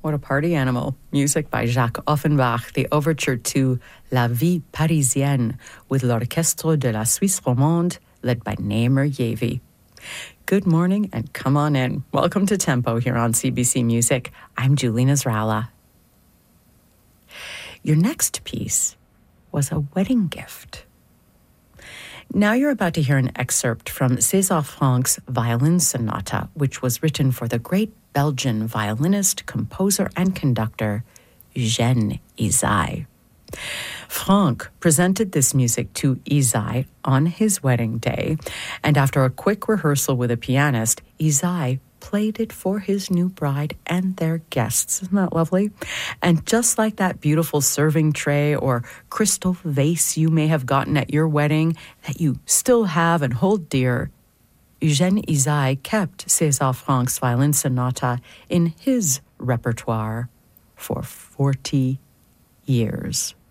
What a party animal. Music by Jacques Offenbach, the overture to La Vie Parisienne with l'Orchestre de la Suisse Romande, led by Namer Yavi. Good morning and come on in. Welcome to Tempo here on CBC Music. I'm Julie Nasrallah. Your next piece was a wedding gift. Now you're about to hear an excerpt from César Franck's Violin Sonata, which was written for the great Belgian violinist, composer, and conductor Eugène Ysaÿe. Franck presented this music to Ysaÿe on his wedding day, and after a quick rehearsal with a pianist, Ysaÿe played it for his new bride and their guests. Isn't that lovely? And just like that beautiful serving tray or crystal vase you may have gotten at your wedding that you still have and hold dear, Eugène Ysaÿe kept César Franck's Violin Sonata in his repertoire for 40 years.